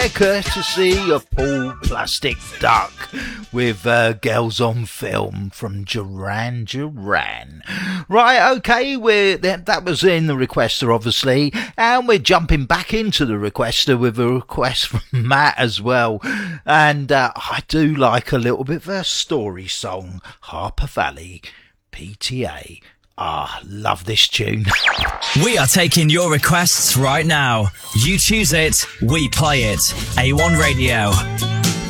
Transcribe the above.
there, courtesy of Paul Plastic Duck with Girls on Film from Duran Duran. Right, okay, that was in the requester, obviously, and we're jumping back into the requester with a request from Matt as well. And I do like a little bit of a story song, Harper Valley, PTA. Love this tune. We are taking your requests right now. You choose it, we play it. A1 Radio.